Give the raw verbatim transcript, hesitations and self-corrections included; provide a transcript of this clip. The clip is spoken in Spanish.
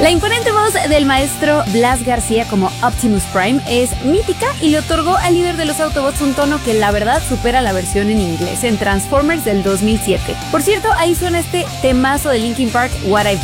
La imponente voz del maestro Blas García como Optimus Prime es mítica y le otorgó al líder de los Autobots un tono que la verdad supera la versión en inglés en Transformers del dos mil siete. Por cierto, ahí suena este temazo de Linkin Park, What I've